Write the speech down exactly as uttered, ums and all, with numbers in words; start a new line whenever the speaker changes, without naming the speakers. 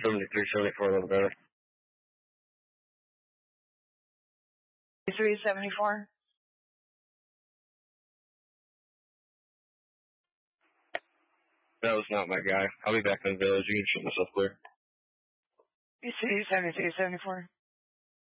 seventy-three, seventy-four, a little better.
three seventy-four.
That was not my guy. I'll be back in the village. You can shoot myself clear.
B C seventy-three, seventy-four.